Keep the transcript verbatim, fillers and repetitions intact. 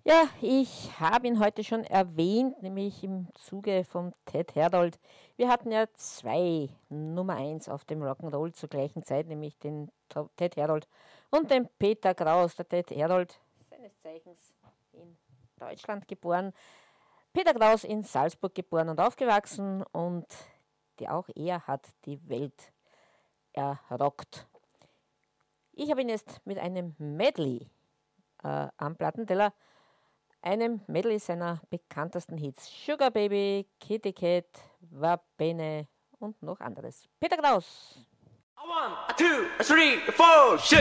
Ja, ich habe ihn heute schon erwähnt, nämlich im Zuge von Ted Herold. Wir hatten ja zwei Nummer eins auf dem Rock'n'Roll zur gleichen Zeit, nämlich den To- Ted Herold und den Peter Kraus. Der Ted Herold, seines Zeichens in Deutschland geboren, Peter Kraus in Salzburg geboren und aufgewachsen, und die, auch er hat die Welt errockt. Ich habe ihn jetzt mit einem Medley äh, am Plattenteller, einem Medley seiner bekanntesten Hits: Sugar Baby, Kitty Cat, Va Bene und noch anderes. Peter Kraus. One, two, three, four, shit.